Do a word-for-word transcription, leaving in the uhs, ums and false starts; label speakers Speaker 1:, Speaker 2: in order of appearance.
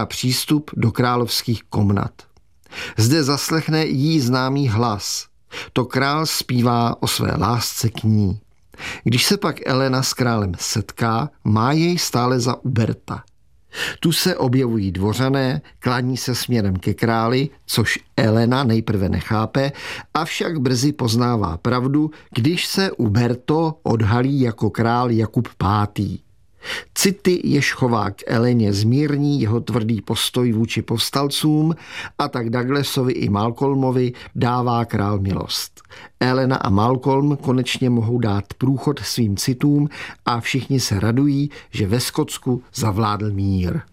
Speaker 1: a přístup do královských komnat. Zde zaslechne jí známý hlas. To král zpívá o své lásce k ní. Když se pak Elena s králem setká, má jej stále za Uberta. Tu se objevují dvořané, klání se směrem ke králi, což Elena nejprve nechápe, avšak brzy poznává pravdu, když se Uberto odhalí jako král Jakub pátý. City, jež chová k Eleně, zmírní jeho tvrdý postoj vůči povstalcům a tak Douglasovi i Malcolmovi dává král milost. Elena a Malcolm konečně mohou dát průchod svým citům a všichni se radují, že ve Skotsku zavládl mír.